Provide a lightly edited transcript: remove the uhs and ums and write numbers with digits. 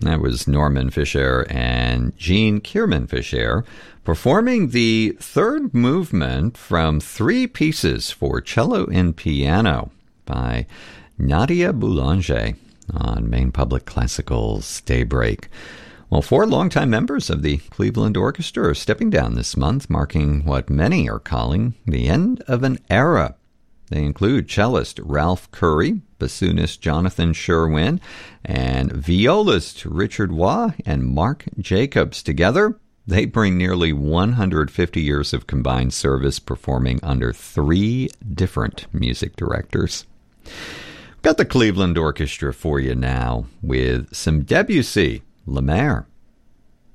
That was Norman Fischer and Jean Kierman Fischer performing the third movement from three pieces for cello and piano by Nadia Boulanger on Maine Public Classical's Daybreak. Well, four longtime members of the Cleveland Orchestra are stepping down this month, marking what many are calling the end of an era. They include cellist Ralph Curry, bassoonist Jonathan Sherwin, and violist Richard Waugh and Mark Jacobs. Together, they bring nearly 150 years of combined service performing under three different music directors. Got the Cleveland Orchestra for you now with some Debussy, La Mer.